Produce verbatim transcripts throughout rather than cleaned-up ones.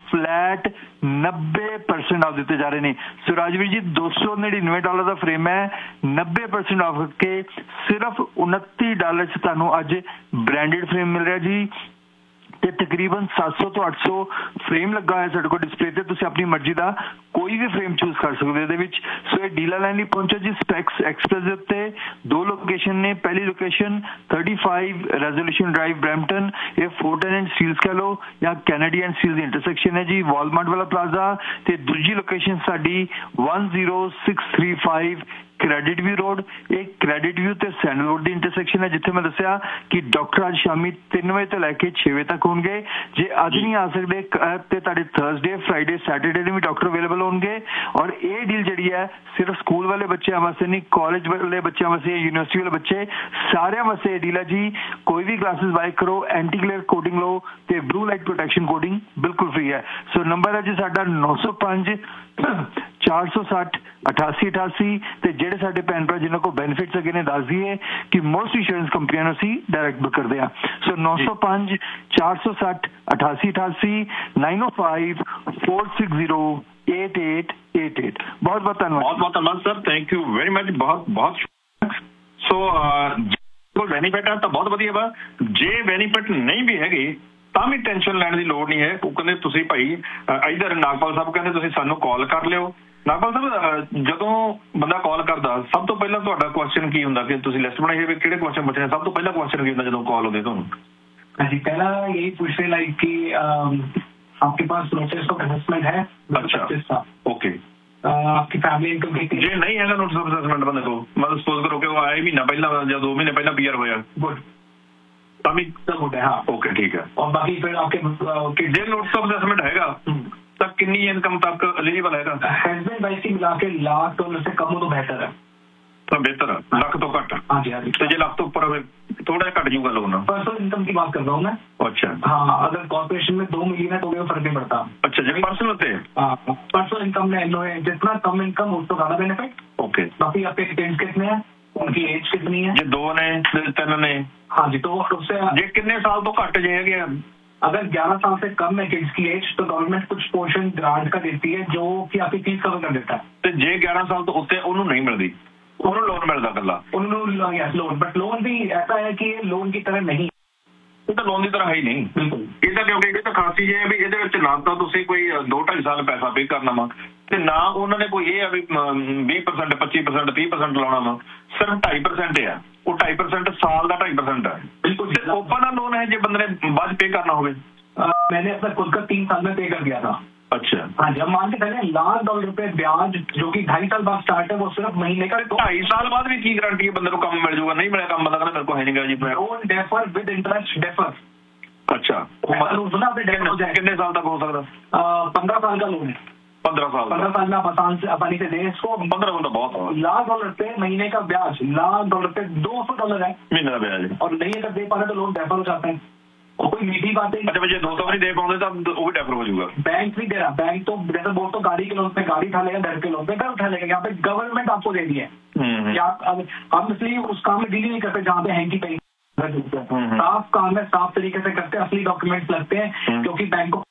Flat नब्बे percent of दिते जा रहे हैं। सो राजवीर जी दो सौ नड़िनवे डॉलर का फ्रेम है, नब्बे परसेंट ऑफ के सिर्फ उनती डॉलर च तुहानूं अज ब्रांडेड फ्रेम मिल रहा जी। ਤੇ ਤਕਰੀਬਨ सत्त सौ ਤੋਂ ਅੱਠ सौ फ्रेम लगा है ਸਾਡੇ ਕੋਲ डिस्प्ले ਤੇ, ਤੁਸੀਂ ਆਪਣੀ ਮਰਜ਼ੀ ਦਾ ਕੋਈ ਵੀ फ्रेम चूज कर सकते ਇਹਦੇ ਵਿੱਚ। ਸੋ ਇਹ ਡੀਲਰ ਲਾਈਨ ਲਈ ਪਹੁੰਚੋ ਜੀ ਸਪੈਕਸ ਐਕਸਪ੍ਰੈਸ ਦੇ ਉੱਤੇ। ਦੋ ਲੋਕੇਸ਼ਨ ਨੇ, ਪਹਿਲੀ ਲੋਕੇਸ਼ਨ पैंतीस ਰੈਜ਼ੋਲੂਸ਼ਨ ਡਰਾਈਵ ਬਰੈਂਪਟਨ, ਇਹ ਫੋਰਟਨ ਐਂਡ ਸੀਲਸ ਕਹ ਲਓ ਜਾਂ Kennedy and seals the intersection ਹੈ ਜੀ, ਵਾਲਮਾਰਟ ਵਾਲਾ ਪਲਾਜ਼ਾ। ਤੇ ਦੂਜੀ ਲੋਕੇਸ਼ਨ ਸਾਡੀ ਇੱਕ ਜ਼ੀਰੋ ਛੇ ਤਿੰਨ ਪੰਜ ਕ੍ਰੈਡਿਟ व्यू रोड, ਇਹ ਕ੍ਰੈਡਿਟ व्यू ਤੇ ਸੈਂਡਲ रोड ਦੀ ਇੰਟਰਸੈਕਸ਼ਨ ਹੈ, ਜਿੱਥੇ ਮੈਂ ਦੱਸਿਆ ਕਿ ਡਾਕਟਰ ਅੱਜ ਸ਼ਾਮੀ ਤਿੰਨ ਵਜੇ ਤੋਂ ਲੈ ਕੇ ਛੇ ਵਜੇ ਤੱਕ ਹੋਣਗੇ। ਜੇ ਅੱਜ ਨਹੀਂ ਆ ਸਕਦੇ ਤੇ ਤੁਹਾਡੇ ਥਰਸਡੇ, ਫਰਾਈਡੇ, ਸੈਟਰਡੇ ਨੂੰ ਵੀ ਡਾਕਟਰ ਅਵੇਲੇਬਲ ਹੋਣਗੇ। ਔਰ ਇਹ ਡੀਲ ਜਿਹੜੀ ਹੈ ਸਿਰਫ ਸਕੂਲ ਵਾਲੇ ਬੱਚਿਆਂ ਵਾਸਤੇ ਨਹੀਂ, ਕਾਲਜ ਵਾਲੇ ਬੱਚਿਆਂ ਵਾਸਤੇ, ਯੂਨੀਵਰਸਿਟੀ ਵਾਲੇ ਬੱਚੇ ਸਾਰਿਆਂ ਵਾਸਤੇ ਇਹ ਡੀਲ ਹੈ ਜੀ। ਕੋਈ ਵੀ ਕਲਾਸਿਸ ਬਾਈ ਕਰੋ, ਐਂਟੀ ਗਲੇਅਰ ਕੋਟਿੰਗ ਲਓ ਤੇ ਬਲੂ ਲਾਈਟ ਪ੍ਰੋਟੈਕਸ਼ਨ ਕੋਟਿੰਗ ਬਿਲਕੁਲ ਫ੍ਰੀ ਹੈ। ਸੋ ਨੰਬਰ ਹੈ ਜੀ ਸਾਡਾ ਨੌ ਸੌ ਪੰਜ ਚਾਰ सौ साठ अठासी अठासी। ਤੇ ਜਿਹੜੇ ਸਾਡੇ ਭੈਣ ਭਰਾ ਜਿਨ੍ਹਾਂ ਕੋਲ ਬੈਨੀਫਿਟਸ ਹੈਗੇ ਨੇ ਦੱਸ ਦਈਏ ਕਿ ਮੋਸਟ ਇੰਸ਼ੋਰੈਂਸ ਕੰਪਨੀਆਂ ਨੂੰ ਅਸੀਂ ਡਾਇਰੈਕਟ ਬੁੱਕ ਕਰਦੇ ਆ। ਸੋ ਨੌ ਸੌ ਪੰਜ ਚਾਰ ਸੌ ਸੱਠ ਅਠਾਸੀ ਅਠਾਸੀ ਨੌ ਜ਼ੀਰੋ ਪੰਜ ਚਾਰ ਛੇ ਜ਼ੀਰੋ ਅੱਠ ਅੱਠ ਅੱਠ ਅੱਠ। ਬਹੁਤ ਬਹੁਤ ਧੰਨਵਾਦ। ਬਹੁਤ ਬਹੁਤ ਧੰਨਵਾਦ sir, thank you very much, ਬਹੁਤ ਬਹੁਤ। ਸੋ ਕੋਲ ਬੈਨੀਫਿਟ ਹੈ ਤਾਂ ਬਹੁਤ ਵਧੀਆ ਵਾ, ਜੇ ਬੈਨੀਫਿਟ ਨਹੀਂ ਵੀ ਹੈਗੇ ਤਾਂ ਵੀ ਟੈਨਸ਼ਨ ਲੈਣ ਦੀ ਲੋੜ ਨਹੀਂ ਹੈ। ਉਹ ਕਹਿੰਦੇ ਤੁਸੀਂ ਭਾਈ ਇਧਰ ਨਾਗਪਾਲ ਸਾਹਿਬ ਕਹਿੰਦੇ ਤੁਸੀਂ ਸਾਨੂੰ ਕਾਲ ਕਰ ਲਿਓ। ਨਾਗਪਾਲ ਸਾਹਿਬ ਜਦੋਂ ਬੰਦਾ ਕਾਲ ਕਰਦਾ ਸਭ ਤੋਂ ਪਹਿਲਾਂ ਤੁਹਾਡਾ ਕੁਐਸਚਨ ਕੀ ਹੁੰਦਾ, ਕਿ ਤੁਸੀਂ ਲਿਸਟ ਬਣਾਈ ਹੋਵੇ ਕਿਹੜੇ ਕੁਐਸਚਨ ਪੁੱਛਣੇ, ਸਭ ਤੋਂ ਪਹਿਲਾਂ ਕੁਐਸਚਨ ਕੀ ਹੁੰਦਾ ਜਦੋਂ ਕਾਲ ਹੁੰਦੀ ਤੁਹਾਨੂੰ? जी पहला यही पूछ रहे लाइक कि आपके पास नोटिस ऑफ इन्वेस्टमेंट है? अच्छा, ओके। आपकी फैमिली इनकम कितनी? ਜੇ ਨਹੀਂ ਹੈਗਾ ਨੋਟਿਸ ਆਫ ਅਸੈਸਮੈਂਟ ਬੰਦੇ ਕੋਲ, ਮਤਲਬ ਸਪੋਜ਼ ਕਰੋ ਕਿ ਉਹ ਆਇਆ ਮਹੀਨਾ ਪਹਿਲਾਂ ਜਾਂ ਦੋ ਮਹੀਨੇ ਪਹਿਲਾਂ ਪੀਆਰ ਹੋਇਆ, गुड ਤਾਂ ਵੀ सब गुड है। हाँ ਓਕੇ, ठीक है। और बाकी फिर आपके ਜੇ ਨੋਟਿਸ ਆਫ ਅਸੈਸਮੈਂਟ ਹੈਗਾ ਤਾਂ ਕਿੰਨੀ ਇਨਕਮ ਤੱਕ ਐਲੀਜੀਬਲ ਹੈਗਾ? हस्बैंड वाइफ की मिला के लाख डॉलर से कम हो तो बेहतर है। ਤਾਂ ਬਿਹਤਰ ਆ, ਲੱਖ ਤੋਂ ਘੱਟ। हाँ जी हाँ जी। ਤੇ ਜੇ ਲੱਖ ਤੋਂ ਉੱਪਰ ਹੋਵੇ थोड़ा घट जूगा लोन? पर्सनल इनकम की बात कर रहा हूँ मैं। अच्छा हाँ, अगर कॉर्पोरेशन में दो मिलियन है तो भी फर्क नहीं पड़ता। अच्छा, जब पर्सनल थे पर्सनल इनकम में लो है, जितना कम इनकम उसको ज्यादा बेनिफिट। ओके, बाकी आपके पेरेंट्स कितने हैं, उनकी एज कितनी है? जे दो ने तीन ने? हाँ जी, तो उससे जे कितने साल तो घट जे है? अगर ग्यारह साल से कम है किड्स की एज तो गवर्नमेंट कुछ पोर्शन ग्रांट का देती है जो कि आपकी फीस कवर कर देता है। तो जे ग्यारह साल तो उत्ते उन्होंने नहीं मिलती, उन्होंने लोन मिलता कला? उन्होंने यस लोन, बट लोन भी ऐसा है कि लोन की तरह नहीं, ਇਹ ਤਾਂ ਲੋਨ ਦੀ ਤਰ੍ਹਾਂ ਹੈ ਹੀ ਨਹੀਂ ਬਿਲਕੁਲ। ਇਹ ਤਾਂ ਕਿਉਂਕਿ ਇਹ ਤਾਂ ਖਾਸੀ ਜੇ ਵੀ ਇਹਦੇ ਵਿੱਚ ਨਾ ਤਾਂ ਤੁਸੀਂ ਕੋਈ ਦੋ ਢਾਈ ਸਾਲ ਪੈਸਾ ਪੇ ਕਰਨਾ ਵਾ ਤੇ ਨਾ ਉਹਨਾਂ ਨੇ ਕੋਈ ਇਹ ਆ ਵੀ ਵੀਹ ਪਰਸੈਂਟ ਪੱਚੀ ਪਰਸੈਂਟ ਤੀਹ ਪਰਸੈਂਟ ਲਾਉਣਾ ਵਾ, ਸਿਰਫ ਢਾਈ ਪਰਸੈਂਟ ਆ। ਉਹ ਢਾਈ ਪਰਸੈਂਟ ਸਾਲ ਦਾ ਢਾਈ ਪਰਸੈਂਟ ਹੈ ਬਿਲਕੁਲ। ਓਪਨ ਦਾ ਲੋਨ ਹੈ ਜੇ ਬੰਦੇ ਨੇ ਬਾਅਦ ਪੇ करना ਹੋਵੇ? मैंने अपना खुद का तीन साल में पे कर दिया था। अच्छा हाँ जी, हम मान के चले लाख डॉलर रुपए ब्याज जो कि ढाई साल बाद स्टार्ट है वो सिर्फ महीने का। ढाई साल बाद भी की गारंटी है बंदे को काम मिल जाऊगा? नहीं मिला काम बंदा कहना मेरे को है नहीं जी। Loan defer with interest defer. अच्छा, कितने साल तक हो सकता? पंद्रह साल का लोन है। पंद्रह साल पंद्रह साल में आप आसान से आसानी से दें इसको। पंद्रह साल तो बहुत। लाख डॉलर पे महीने का ब्याज, लाख डॉलर पे दो सौ डॉलर है महीने का ब्याज, और नहीं अगर दे पा रहे तो लोन डेफर हो जाते हैं। और कोई मीठी बात है। अच्छा, मुझे दो सौ नहीं दे पाऊंगे तो वो भी डेफर हो जाएगा? बैंक भी दे रहा, बैंक तो जैसे बोल तो गाड़ी के लोन पे गाड़ी उठा लेगा, घर के लोन पे घर उठा लेगा। यहाँ पे गवर्नमेंट आपको दे दी है कि आप हम इसलिए उस काम में डील नहीं करते जहाँ पे हैंकी पे साफ काम है, साफ तरीके से करते हैं, असली डॉक्यूमेंट्स लगते हैं क्योंकि बैंक को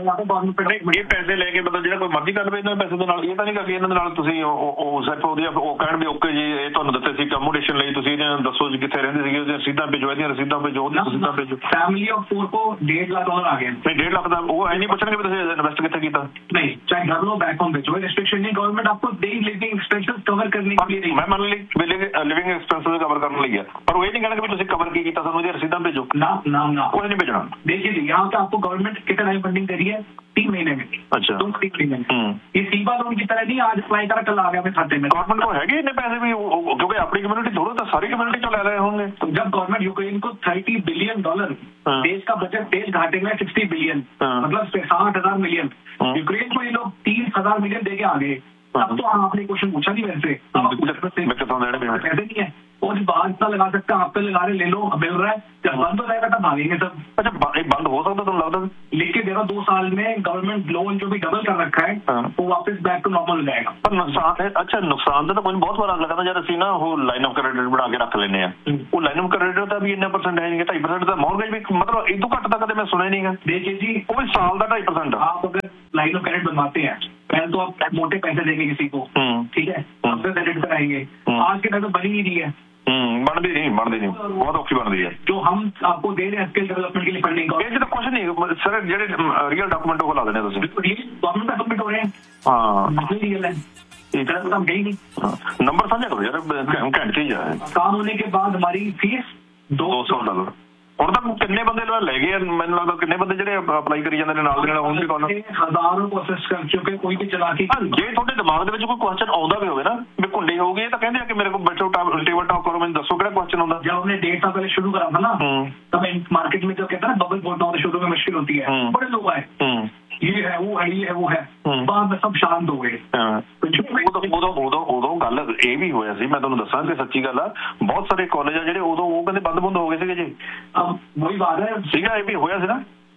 ਇਹ ਪੈਸੇ ਲੈ ਕੇ ਮਤਲਬ ਜਿਹੜਾ ਕੋਈ ਮਰਜ਼ੀ ਕਰ ਲਵੇ ਇਹਨਾਂ ਪੈਸੇ ਦੇ ਨਾਲ? ਇਹ ਤਾਂ ਨਹੀਂ ਕਿ ਇਹਨਾਂ ਦੇ ਨਾਲ ਤੁਸੀਂ ਉਹ ਸਿਰਫ ਉਹਦੀ ਉਹ ਕਹਿਣ ਵੀ ਓਕੇ ਜੀ ਇਹ ਤੁਹਾਨੂੰ ਦਿੱਤੇ ਸੀ ਅਕੋਮੋਡੇਸ਼ਨ ਲਈ, ਤੁਸੀਂ ਦੱਸੋ ਜੀ ਕਿੱਥੇ ਰਹਿੰਦੇ ਸੀਗੇ, ਉਹਦੀਆਂ ਰਸੀਦਾਂ ਭੇਜੋ, ਇਹਦੀਆਂ ਰਸੀਦਾਂ ਭੇਜੋ, ਉਹਦੀਆਂ ਰਸੀਦਾਂ ਭੇਜੋ। फैमिली ऑफ फोर को डेढ़ लाख डॉलर आ गए। नहीं, डेढ़ लाख का वो है नहीं पूछने भी तुझे इन्वेस्ट कितने किया? नहीं, चाहे घर लो बैक होम बेचो, रिस्ट्रिक्शन नहीं। गवर्नमेंट आपको डेली लिविंग एक्सपेंसेस कवर करने के लिए नहीं। मैं मान ली लिविंग एक्सपेंसेस कवर करने लगी है, पर वो ये नहीं कहना कि तुझे कवर की किया ਸਾਨੂੰ ਇਹਦੀਆਂ ਰਸੀਦਾਂ ਭੇਜੋ ना ना ना, वो नहीं भेजना। देखिए जी, यहाँ पे आपको गवर्नमेंट कितना टाइम फंडिंग करी है? तीन महीने में। अच्छा, दो तीन महीने में। ये सीबा लोन की तरह नहीं आज अप्लाई करा कल आ गया अपने खाते में। गवर्नमेंट को हैगे इतने पैसे भी, क्योंकि अपनी कम्युनिटी थोड़ा तो सारी कम्युनिटी तो ले रहे होंगे। तो जब गवर्नमेंट यूक्रेन को थर्टी बिलियन डॉलर देश का बजट, देश घाटे में सिक्सटी बिलियन मतलब साठ हजार मिलियन, यूक्रेन को ये लोग तीस हजार मिलियन दे के आ गए। अब तो आपने क्वेश्चन पूछा नहीं वैसे, पैसे नहीं है। और बाहर इतना लगा सकते हैं, आप पे लगा रहे ले लो, मिल रहा है, जब बंद हो जाएगा तब भागेंगे सब। अच्छा बंद हो सकता तुम लगता लिख के दे रहा दो साल में गवर्नमेंट लोन जो भी डबल कर रखा है वो वापस बैक टू नॉर्मल हो जाएगा। पर नुकसान है, अच्छा नुकसान तो कोई बहुत बार लगता यार ਅਸੀਂ ਨਾ ਉਹ ਲਾਈਨ ਆਫ ਕ੍ਰੈਡਿਟ ਬਣਾ ਕੇ ਰੱਖ ਲੈਂਦੇ ਆ, ਉਹ ਲਾਈਨ ਆਫ ਕ੍ਰੈਡਿਟ ਦਾ ਵੀ ਇੰਨਾ ਪਰਸੈਂਟ ਹੈ ਨਹੀਂ, ਢਾਈ ਪਰਸੈਂਟ ਦਾ ਮੌਰਗੇਜ ਵੀ ਮਤਲਬ ਇਹ ਤੋਂ ਘੱਟ ਤਾਂ ਕਦੇ ਮੈਂ ਸੁਣਿਆ ਨਹੀਂਗਾ। देखिए जी ਉਹ ਵੀ ਸਾਲ ਦਾ ਢਾਈ परसेंट। आप अगर लाइन ऑफ क्रेडिट बनवाते हैं पहले तो आप मोटे पैसे देंगे किसी को, ठीक है, फिर क्रेडिट कराएंगे, आज के टाइम में बन ही नहीं रही है, ਬਣਦੀ ਨਹੀਂ ਬਣਦੀ ਨਹੀਂ ਬਹੁਤ ਔਖੀ ਬਣਦੀ ਹੈ। जो हम आपको दे रहे हैं स्किल डेवलपमेंट के लिए फंडिंग का, ਇਹ ਤਾਂ ਕੁਝ ਨਹੀਂ ਸਰ, ਜਿਹੜੇ ਰੀਅਲ ਡਾਕੂਮੈਂਟ ਉਹ ਲਾ ਦਿੰਦੇ ਤੁਸੀਂ, गवर्नमेंट डॉक्यूमेंट हो रहे हैं, ਹਾਂ रियल है, इतना तो हम गई नहीं। ਨੰਬਰ ਸਾਂਝਾ ਕਰੋ ਯਾਰ, ਘੰਟ ਚੀਜ਼ ਹੈ। काम होने के बाद हमारी फीस दो सौ डॉलर ਹੁਣ ਤੱਕ ਕਿੰਨੇ ਬੰਦੇ ਲੈ ਗਏ? ਮੈਨੂੰ ਲੱਗਦਾ ਕਿੰਨੇ ਬੰਦੇ ਜਿਹੜੇ ਅਪਲਾਈ ਕਰੀ ਜਾਂਦੇ ਨੇ ਨਾਲ ਦੇ ਨਾਲ ਹੁਣ ਵੀ ਕੋਲ ਹਜ਼ਾਰਾਂ ਕੋਸ਼ਿਸ਼ ਕਰ ਚੁੱਕੇ, ਕੋਈ ਵੀ ਚਲਾ ਕੇ। ਜੇ ਤੁਹਾਡੇ ਦਿਮਾਗ ਦੇ ਵਿੱਚ ਕੋਈ ਕੁਐਸਚਨ ਆਉਂਦਾ ਵੀ ਹੋਵੇ ਨਾ ਵੀ ਕੁੰਡੀ ਹੋਊਗੀ, ਤਾਂ ਕਹਿੰਦੇ ਆ ਕਿ ਮੇਰੇ ਕੋਲ ਬੈਠੋ ਟੇਬਲ ਟਾਕ ਕਰੋ, ਮੈਨੂੰ ਦੱਸੋ ਕਿਹੜਾ ਕੁਐਸਚਨ ਆਉਂਦਾ। जब हमने डेढ़ साल पहले शुरू करा था ना तब मार्केट में जो कहता है ना बबल बोलता हूँ शुरू में मुश्किल होती है, बड़े लोग आए ये है वो है ये है वो है, बाद में सब शांत हो गए। ਉਦੋਂ ਉਦੋਂ ਉਦੋਂ ਗੱਲ ਇਹ ਵੀ ਹੋਇਆ ਸੀ, ਮੈਂ ਤੁਹਾਨੂੰ ਦੱਸਾਂ ਕਿ ਸੱਚੀ ਗੱਲ ਆ, ਬਹੁਤ ਸਾਰੇ ਕਾਲਜ ਆ ਜਿਹੜੇ ਉਦੋਂ ਉਹ ਕਹਿੰਦੇ ਬੰਦ ਬੰਦ ਹੋ ਗਏ ਸੀਗੇ ਜੀ। वही बात है, ਸੀਗਾ ਇਹ ਵੀ ਹੋਇਆ ਸੀ ਨਾ,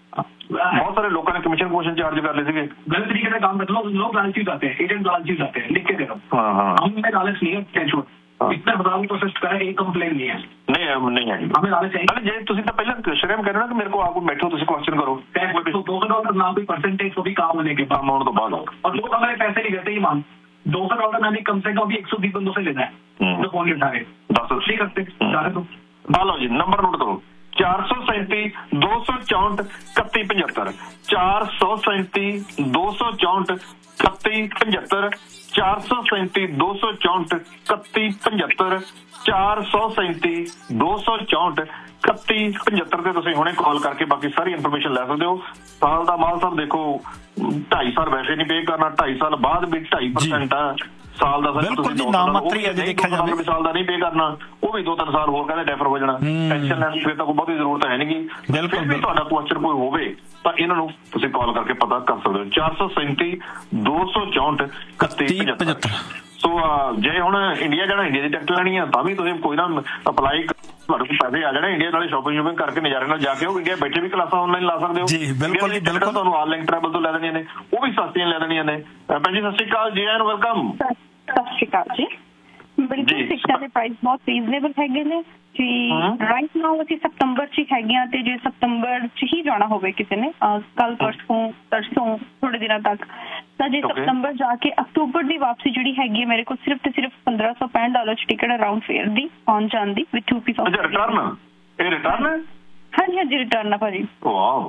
बहुत सारे लोगों ने कमीशन क्वेश्चन चार्ज कर ले थे, गलत तरीके से काम करते लोग, लोग लालची जाते हैं, एजेंट लालची जाते हैं, लिख के दे रहा हूँ हमें लालच नहीं है, टेंशन इतना हजार की प्रोसेस करा, एक कंप्लेन नहीं है, नहीं नहीं है हमें लालच चाहिए। जे तुसी तो पहले शर्म करो ना कि मेरे को आपको बैठो तुसी क्वेश्चन करो, तो दो सौ डॉलर ना कोई परसेंटेज वो भी काम होने के बाद तो बाद और लोग हमारे पैसे नहीं देते, ये मान दो सौ डॉलर मैंने कम से कम भी एक सौ बीस बंदों से लेना है, तो फोन नहीं उठा रहे, दस नहीं करते जा रहे तो लो जी। नंबर नोट करो, चार सौ सैंती दो सौ चौंठ इकती पचहत्तर, चार सौ सैंती दो सौ चौंठ इकती पचहत्तर, चार सौ सैंती दो सौ चौंठ इकती पचहत्तर, चार सौ सैंती दो सौ चौंठ इकती पचहत्तर ਤੇ ਤੁਸੀਂ ਹੁਣੇ ਕਾਲ ਕਰਕੇ ਬਾਕੀ ਸਾਰੀ ਇਨਫੋਰਮੇਸ਼ਨ ਲੈ ਸਕਦੇ ਹੋ। ਸਾਲ ਦਾ ਮਾਲ ਸਾਹਿਬ ਦੇਖੋ ਢਾਈ ਸਾਲ ਵੈਸੇ ਨਹੀਂ ਪੇ ਕਰਨਾ, ਢਾਈ ਸਾਲ ਬਾਅਦ ਵੀ ਢਾਈ ਪਰਸੈਂਟ ਆ, ਸਾਲ ਦਾ ਸਰ ਤੁਸੀਂ ਨਾਮਾਤਰੀ ਅਜੇ ਦੇਖਿਆ ਜਾਵੇ ਸਾਲ ਦਾ ਨਹੀਂ ਪੇ ਕਰਨਾ, ਉਹ ਵੀ ਦੋ ਤਿੰਨ ਸਾਲ ਹੋਰ ਕਹਿੰਦੇ ਡੈਫਰ ਹੋ ਜਾਣਾ, ਟੈਨਸ਼ਨ ਲੈਣ ਦੀ ਫਿਰ ਤਾਂ ਕੋਈ ਬਹੁਤੀ ਜ਼ਰੂਰਤ ਹੈ ਨਹੀਂ। ਬਿਲਕੁਲ ਵੀ ਤੁਹਾਡਾ ਕੁਐਸਚਨ ਕੋਈ ਹੋਵੇ ਤਾਂ ਇਹਨਾਂ ਨੂੰ ਤੁਸੀਂ ਕਾਲ ਕਰਕੇ ਪਤਾ ਕਰ ਸਕਦੇ ਹੋ, ਚਾਰ ਸੌ ਸੈਂਤੀ ਦੋ ਸੌ ਚੌਂਠ ਇਕੱਤੀ ਪਚਹੱਤਰ। ਸੋ ਜੇ ਹੁਣ ਇੰਡੀਆ ਜਾਣਾ, ਇੰਡੀਆ ਦੀ ਟਿਕਟ ਲੈਣੀ ਆ ਤਾਂ ਵੀ ਤੁਸੀਂ ਕੋਈ ਨਾ ਅਪਲਾਈ, ਤੁਹਾਡੇ ਕੋਲ ਪੈਸੇ ਆ ਜਾਣੇ, ਇੰਡੀਆ ਨਾਲੇ ਸ਼ਾਪਿੰਗ ਸ਼ੂਪਿੰਗ ਕਰਕੇ ਨਜ਼ਾਰੇ ਨਾਲ ਜਾ ਕੇ ਉਹ ਇੰਡੀਆ ਬੈਠੇ ਵੀ ਕਲਾਸਾਂ ਆਨਲਾਈਨ ਲਾ ਸਕਦੇ ਹੋ ਜੀ। ਬਿਲਕੁਲ ਜੀ ਬਿਲਕੁਲ, ਤੁਹਾਨੂੰ ਆਨਲਾਈਨ ਟਰੈਵਲ ਤੋਂ ਲੈ ਦੇਣੀਆਂ ਨੇ, ਉਹ ਵੀ ਸਸਤੀਆਂ ਲੈ ਦੇਣੀਆਂ ਨੇ। ਭੈਣ ਜੀ ਸਤਿ ਸ਼੍ਰੀ ਅਕਾਲ ਜੀ, ਐਨ ਵੈਲਕਮ। ਸਤਿ ਸ਼੍ਰੀ ਅਕਾਲ ਜੀ। ਬਿਲਕੁਲ ਟਿਕਟਾਂ ਦੇ ਪ੍ਰਾਈਸ ਬਹੁਤ ਰੀਜ਼ਨੇਬਲ ਹੈਗੇ ਨੇ ਜੀ। ਰਾਈਟ ਨਾਓ ਅਸੀਂ ਸਤੰਬਰ ਚ ਹੈਗੇ ਆ, ਤੇ ਜੇ ਸਤੰਬਰ ਚ ਹੀ ਜਾਣਾ ਹੋਵੇ ਕਿਸੇ ਨੇ ਕੱਲ ਪਰਸੋਂ ਤਰਸੋਂ ਥੋੜੇ ਦਿਨਾਂ ਤੱਕ, ਤਾਂ ਜੇ ਸਤੰਬਰ ਜਾ ਕੇ ਅਕਤੂਬਰ ਦੀ ਵਾਪਸੀ ਜਿਹੜੀ ਹੈਗੀ ਹੈ ਮੇਰੇ ਕੋਲ ਸਿਰਫ ਤੇ ਸਿਰਫ ਪੰਦਰਾਂ ਸੌ ਪੈਂਹਠ ਡਾਲਰ ਚ ਟਿਕਟ ਅਰਾਊਂਡ ਫੇਅਰ ਦੀ ਆਉਣ ਜਾਣ ਦੀ ਵਿਦ ਟੂ ਪੀਸ। ਅੱਛਾ ਰਿਟਰਨ, ਇਹ ਰਿਟਰਨ ਹੈ? ਹਾਂਜੀ ਹਾਂਜੀ ਰਿਟਰਨ ਆ ਭਾਜੀ। ਵਾਓ।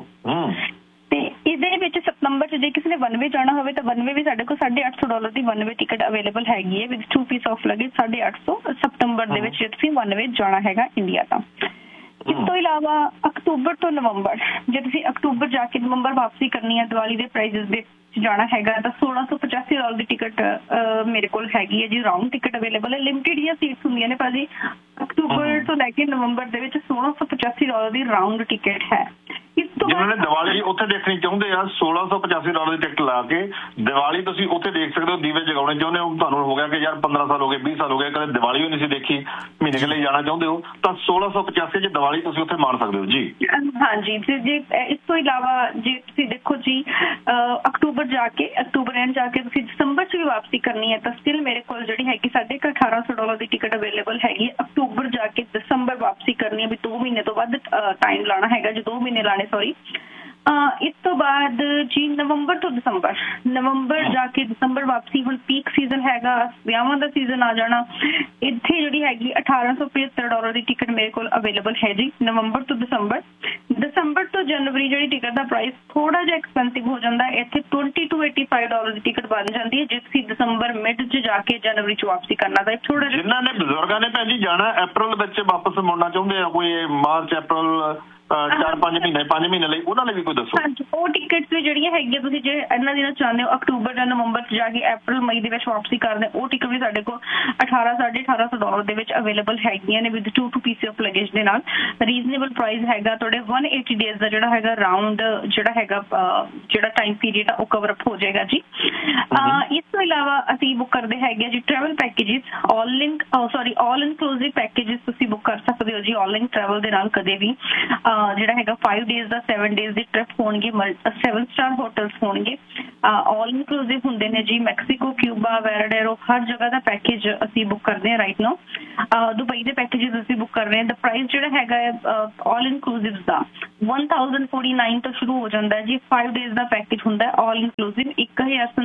ਤੇ ਇਹਦੇ ਵਿੱਚ ਸਤੰਬਰ ਚ ਜੇ ਕਿਸੇ ਨੇ ਵਨ ਵੇ ਜਾਣਾ ਹੋਵੇ ਤਾਂ ਵਨ ਵੇ ਵੀ ਸਾਡੇ ਕੋਲ ਸਾਢੇ ਅੱਠ ਸੌ ਡਾਲਰ ਦੀ ਵਨ ਵੇ ਟਿਕਟ ਅਵੇਲੇਬਲ ਹੈਗੀ ਹੈ with two piece of luggage, ਸਾਢੇ ਅੱਠ ਸੌ ਸਤੰਬਰ ਦੇ ਵਿੱਚ ਜੇ ਤੁਸੀਂ ਵਨ ਵੇ ਜਾਣਾ ਹੈਗਾ ਇੰਡੀਆ ਤਾਂ। ਇਸ ਤੋਂ ਇਲਾਵਾ ਅਕਤੂਬਰ ਤੋਂ ਨਵੰਬਰ, ਜੇ ਤੁਸੀਂ ਅਕਤੂਬਰ ਜਾ ਕੇ ਨਵੰਬਰ ਵਾਪਸੀ ਕਰਨੀ ਹੈ ਦੀਵਾਲੀ ਦੇ ਪ੍ਰਾਈਸਿਸ ਦੇ ਜਾਣਾ ਹੈਗਾ ਤਾਂ ਸੋਲਾਂ ਸੌ ਪਚਾਸੀ ਡਾਲਰ ਦੀ ਟਿਕਟ ਮੇਰੇ ਕੋਲ ਹੈਗੀ ਹੈ ਜੀ। ਰਾਊਂਡ ਟਿਕਟ ਅਵੇਲੇਬਲ ਹੈ, ਲਿਮਿਟਡ ਹੀ ਸੀਟਸ ਹੁੰਦੀਆਂ ਨੇ ਭਾਜੀ। ਅਕਤੂਬਰ ਤੋਂ ਲੈ ਕੇ ਨਵੰਬਰ ਦੇ ਵਿੱਚ ਸੋਲਾਂ ਸੌ ਪਚਾਸੀ ਡਾਲਰ ਦੀ ਰਾਊਂਡ ਟਿਕਟ ਹੈ। ਇਸ ਤੋਂ ਜਿਹਨਾਂ ਨੇ ਦੀਵਾਲੀ ਉੱਥੇ ਦੇਖਣੀ ਚਾਹੁੰਦੇ ਆ, ਸੋਲਾਂ ਸੌ ਪਚਾਸੀ ਡਾਲਰ ਦੀ ਟਿਕਟ ਲਾ ਕੇ ਦੀਵਾਲੀ ਤੁਸੀਂ ਉੱਥੇ ਦੇਖ ਸਕਦੇ ਹੋ। ਦੀਵੇ ਜਗਾਉਣੇ ਚਾਹੁੰਦੇ ਹੋ, ਤੁਹਾਨੂੰ ਹੋ ਗਿਆ ਕਿ ਯਾਰ ਪੰਦਰਾਂ ਸਾਲ ਹੋ ਗਏ, ਵੀਹ ਸਾਲ ਹੋ ਗਏ, ਕਦੇ ਦੀਵਾਲੀ ਵੀ ਨਹੀਂ ਸੀ ਦੇਖੀ, ਮਹੀਨੇ ਕੇ ਲਈ ਜਾਣਾ ਚਾਹੁੰਦੇ ਹੋ ਤਾਂ ਸੋਲਾਂ ਸੌ ਪਚਾਸੀ ਚ ਦੀਵਾਲੀ ਤੁਸੀਂ ਉੱਥੇ ਮਾਣ ਸਕਦੇ ਹੋ ਜੀ। ਹਾਂਜੀ, ਜੇ ਇਸ ਤੋਂ ਇਲਾਵਾ ਜੇ ਤੁਸੀਂ ਦੇਖੋ ਜੀ ਅਕਤੂਬਰ ਜਾ ਕੇ ਅਕਤੂਬਰ ਐਂਡ ਜਾ ਕੇ ਤੁਸੀਂ ਦਸੰਬਰ ਚ ਵੀ ਵਾਪਸੀ ਕਰਨੀ ਹੈ ਤਾਂ ਸਟਿਲ ਮੇਰੇ ਕੋਲ ਜਿਹੜੀ ਹੈਗੀ ਸਾਢੇ ਕੁ ਅਠਾਰਾਂ ਸੌ ਡਾਲਰ ਦੀ ਟਿਕਟ ਅਵੇਲੇਬਲ ਹੈਗੀ। ਅਕਤੂਬਰ ਜਾ ਕੇ ਦਸੰਬਰ ਵਾਪਸੀ ਕਰਨੀ ਹੈ, ਵੀ ਦੋ ਮਹੀਨੇ ਤੋਂ ਵੱਧ ਟਾਈਮ ਲਾਣਾ ਹੈਗਾ, ਜੇ ਦੋ ਮਹੀਨੇ ਲਾਣੇ ਸੌਰੀ। ਇਸ ਤੋਂ ਬਾਅਦ ਜੀ ਨਵੰਬਰ ਤੋਂ ਦਸੰਬਰ, ਨਵੰਬਰ ਜਾ ਕੇ ਦਸੰਬਰ ਵਾਪਸੀ, ਹੁਣ ਪੀਕ ਸੀਜ਼ਨ ਹੈਗਾ, ਵਿਆਹਾਂ ਦਾ ਸੀਜ਼ਨ ਆ ਜਾਣਾ, ਇੱਥੇ ਜਿਹੜੀ ਹੈਗੀ ਅਠਾਰਾਂ ਸੌ ਪਚੱਤਰ ਡਾਲਰ ਦੀ ਟਿਕਟ ਮੇਰੇ ਕੋਲ ਅਵੇਲੇਬਲ ਹੈ ਜੀ ਨਵੰਬਰ ਤੋਂ ਦਸੰਬਰ। ਦਸੰਬਰ ਤੋਂ ਜਨਵਰੀ ਜਿਹੜੀ ਟਿਕਟ ਦਾ ਪ੍ਰਾਈਸ ਥੋੜਾ ਜਿਹਾ ਐਕਸਪੈਂਸਿਵ ਹੋ ਜਾਂਦਾ, ਇੱਥੇ twenty two eighty five dollar ਦੀ ਟਿਕਟ ਬਣ ਜਾਂਦੀ ਹੈ ਜੇ ਤੁਸੀਂ ਦਸੰਬਰ ਮਿਡ ਚ ਜਾ ਕੇ ਜਨਵਰੀ ਚ ਵਾਪਸੀ ਕਰਨਾ ਤਾਂ ਥੋੜਾ ਜਿਹਾ। ਜਿਨ੍ਹਾਂ ਨੇ ਬਜ਼ੁਰਗਾਂ ਨੇ ਭੈਣ ਜੀ ਜਾਣਾ ਅਪ੍ਰੈਲ ਵਿੱਚ ਵਾਪਸ ਮੁੜਨਾ ਚਾਹੁੰਦੇ ਆ, ਕੋਈ ਮਾਰਚ ਅਪ੍ਰੈਲ ਚਾਰ ਪੰਜ ਮਹੀਨੇ ਪੰਜ ਮਹੀਨੇ ਲਈ ਉਹਨਾਂ ਲਈ ਵੀ ਕੋਈ ਦੱਸੋ। ਹਾਂਜੀ, ਉਹ ਟਿਕਟਸ ਵੀ ਜਿਹੜੀਆਂ ਹੈਗੀਆਂ ਤੁਸੀਂ ਜੇ ਇਹਨਾਂ ਦਿਨਾਂ ਚਾਹੁੰਦੇ ਹੋ ਅਕਤੂਬਰ ਜਾਂ ਨਵੰਬਰ 'ਚ ਜਾ ਕੇ ਅਪ੍ਰੈਲ ਮਈ ਦੇ ਵਿੱਚ ਵਾਪਸੀ ਕਰਦੇ ਉਹ ਟਿਕਟ ਵੀ ਸਾਡੇ ਕੋਲ ਅਠਾਰਾਂ ਸਾਢੇ ਅਠਾਰਾਂ ਸੌ ਡਾਲਰ ਦੇ ਵਿੱਚ ਅਵੇਲੇਬਲ ਹੈਗੀਆਂ ਨੇ with to two piece of luggage ਦੇ ਨਾਲ। ਰੀਜ਼ਨੇਬਲ ਪ੍ਰਾਈਸ ਹੈਗਾ ਤੁਹਾਡੇ ਇੱਕ ਸੌ ਅੱਸੀ ਡੇਜ਼ ਦਾ ਜਿਹੜਾ ਹੈਗਾ ਰਾਊਂਡ ਜਿਹੜਾ ਹੈਗਾ ਜਿਹੜਾ ਟਾਈਮ ਪੀਰੀਅਡ ਆ ਉਹ ਕਵਰ ਅਪ ਹੋ ਜਾਏਗਾ ਜੀ। ਇਸ ਤੋਂ ਇਲਾਵਾ ਅਸੀਂ ਬੁੱਕ ਕਰਦੇ ਹੈਗੇ ਜੀ ਟਰੈਵਲ ਪੈਕੇਜਿਸ ਆਲ ਲਿੰਕ ਸੌਰੀ ਆਲ ਇਨਕਲੂਸਿਵ ਪੈਕੇਜਿਸ ਤੁਸੀਂ ਬੁੱਕ ਕਰ ਸਕਦੇ ਹੋ ਜੀ ਆਲ ਲਿੰਕ ਟਰੈਵਲ ਦੇ ਨਾਲ ਕਦੇ ਵੀ ਜਿਹੜਾ ਹੈਗਾ ਫਾਈਵ ਡੇਜ਼ ਦਾ ਸੈਵਨ ਡੇਜ਼ ਦੀ ਟ੍ਰਿਪ ਹੋਣਗੇ ਸੈਵਨ ਸਟਾਰ ਹੋਟਲਸ ਹੋਣਗੇ ਆਲ ਇਨਕਲੂਸਿਵ ਹੁੰਦੇ ਨੇ ਜੀ। ਮੈਕਸੀਕੋ ਕਿਊਬਾ ਵੈਰਾਡੇਰੋ ਹਰ ਜਗ੍ਹਾ ਦਾ ਪੈਕੇਜ ਅਸੀਂ ਬੁੱਕ ਕਰਦੇ ਹਾਂ ਰਾਈਟ ਨਾਓ। ਦੁਬਈ ਦੇ ਪੈਕੇਜਸ ਅਸੀਂ ਬੁੱਕ ਕਰ ਰਹੇ ਹਾਂ। ਦਾ ਪ੍ਰਾਈਸ ਜਿਹੜਾ ਹੈਗਾ ਹੈ ਆਲ ਇਨਕਲੂਸਿਵ ਦਾ one thousand forty-nine ਤੋਂ ਸ਼ੁਰੂ ਹੋ ਜਾਂਦਾ ਹੈ ਜੀ। ਫਾਈਵ ਡੇਜ਼ ਦਾ ਪੈਕੇਜ ਹੁੰਦਾ ਹੈ ਆਲ ਇਨਕਲੂਸਿਵ ਇੱਕ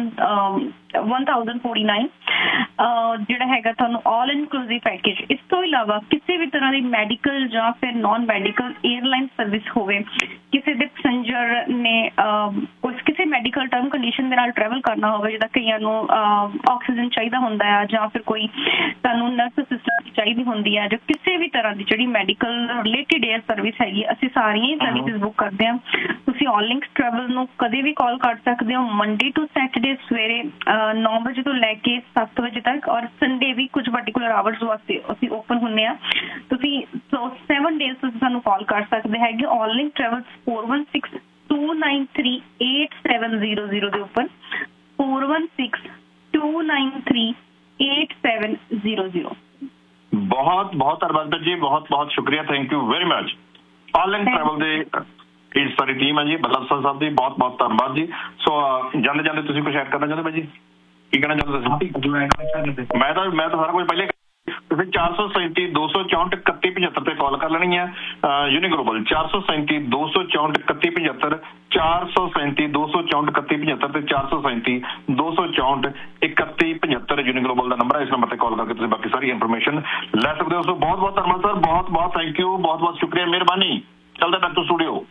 ਹਜ਼ਾਰ one thousand forty-nine ਜਿਹੜਾ ਹੈਗਾ ਤੁਹਾਨੂੰ ਆਲ ਇਨਕਲੂਸਿਵ ਪੈਕੇਜ। ਇਸ ਤੋਂ ਇਲਾਵਾ ਕਿਸੇ ਵੀ ਤਰ੍ਹਾਂ ਦੀ ਮੈਡੀਕਲ ਜਾਂ ਫਿਰ ਨॉन ਮੈਡੀਕਲ 에ਅਰਲਾਈਨ ਸਰਵਿਸ ਹੋਵੇ ਕਿਸੇ ਦੇ ਪੈਸੇਂਜਰ ਨੇ ਕਿਸੇ ਮੈਡੀਕਲ ਟਰਮ ਕੰਡੀਸ਼ਨ ਦੇ ਨਾਲ ਟਰੈਵਲ ਕਰਨਾ ਹੋਵੇ ਜਿੱਦਾਂ ਕਈਆਂ ਨੂੰ ਆਕਸੀਜਨ ਚਾਹੀਦਾ ਹੁੰਦਾ ਆ ਜਾਂ ਫਿਰ ਕੋਈ ਤੁਹਾਨੂੰ ਨਰਸ ਅਸਿਸਟੈਂਟ ਚਾਹੀਦੀ ਹੁੰਦੀ ਹੈ ਜਾਂ ਕਿਸੇ ਵੀ ਤਰ੍ਹਾਂ ਦੀ ਜਿਹੜੀ ਮੈਡੀਕਲ ਰਿਲੇਟਿਡ ਏਅਰ ਸਰਵਿਸ ਹੈਗੀ ਅਸੀਂ ਸਾਰੀਆਂ ਹੀ ਸਰਵਿਸਿਜ਼ ਬੁੱਕ ਕਰਦੇ ਹਾਂ। ਤੁਸੀਂ ਆਲ ਲਿੰਕ ਟਰੈਵਲ ਨੂੰ ਕਦੇ ਵੀ ਕਾਲ ਕਰ ਸਕਦੇ ਹੋ ਮੰਡੇ ਟੂ ਸੈਟਰਡੇ ਸਵੇਰੇ ਨੌ ਵਜੇ ਤੋਂ ਲੈ ਕੇ ਸੱਤ ਵਜੇ ਤੱਕ ਔਰ ਸੰਡੇ ਵੀ ਕੁਝ ਪਾਰਟੀਕੂਲਰ ਆਵਰਸ ਵਾਸਤੇ ਅਸੀਂ ਓਪਨ ਹੁੰਦੇ ਹਾਂ। ਤੁਸੀਂ ਸੋ ਸੈਵਨ ਡੇਜ਼ ਤੁਸੀਂ ਸਾਨੂੰ ਕਾਲ ਕਰ ਸਕਦੇ ਹੈਗੇ ਆਲ link travel four one six two nine three eight seven zero zero ਦੇ ਉੱਪਰ four one six two nine three eight seven zero zero। ਬਹੁਤ ਬਹੁਤ ਧੰਨਵਾਦ ਜੀ, ਬਹੁਤ ਬਹੁਤ ਸ਼ੁਕਰੀਆ, thank you very much. All link travel ਦੇ ਇਸ ਸਾਰੀ ਟੀਮ ਹੈ ਜੀ ਬੱਲਾ ਸਾਹਿਬ ਦੀ ਬਹੁਤ ਬਹੁਤ ਧੰਨਵਾਦ ਜੀ। ਸੋ ਜਾਂਦੇ ਜਾਂਦੇ ਤੁਸੀਂ ਕੁਝ ਐਡ ਕਰਨਾ ਚਾਹੁੰਦੇ ਭਾਜੀ? ਕੀ ਕਹਿਣਾ ਚਾਹੁੰਦੇ ਤੁਸੀਂ? ਮੈਂ ਤਾਂ ਮੈਂ ਤਾਂ ਸਾਰਾ ਕੁਝ ਪਹਿਲੇ ਤੁਸੀਂ ਚਾਰ ਸੌ ਸੈਂਤੀ ਦੋ ਸੌ ਚੌਂਹਠ ਇਕੱਤੀ ਪਝੱਤਰ ਤੇ ਕਾਲ ਕਰ ਲੈਣੀ ਹੈ ਯੂਨੀ ਗਲੋਬਲ ਚਾਰ ਸੌ ਸੈਂਤੀ ਦੋ ਸੌ ਚੌਂਹਠ ਇਕੱਤੀ ਪਝੱਤਰ ਚਾਰ ਸੌ ਸੈਂਤੀ ਦੋ ਸੌ ਚੌਂਹਠ ਇਕੱਤੀ ਪਝੱਤਰ ਤੇ ਚਾਰ ਸੌ ਸੈਂਤੀ ਦੋ ਸੌ ਚੌਂਹਠ ਇਕੱਤੀ ਪਝੱਤਰ ਯੂਨੀ ਗਲੋਬਲ ਦਾ ਨੰਬਰ ਹੈ। ਇਸ ਨੰਬਰ ਤੇ ਕਾਲ ਕਰਕੇ ਤੁਸੀਂ ਬਾਕੀ ਸਾਰੀ ਇਨਫੋਰਮੇਸ਼ਨ ਲੈ ਸਕਦੇ ਹੋ। ਸੋ ਬਹੁਤ ਬਹੁਤ ਧੰਨਵਾਦ ਸਰ, ਬਹੁਤ ਬਹੁਤ ਥੈਂਕ ਯੂ, ਬਹੁਤ ਬਹੁਤ ਸ਼ੁਕਰੀਆ, ਮਿਹਰਬਾਨੀ। ਚੱਲਦਾ ਬੈਕ ਟੂ ਸਟੂਡੀਓ।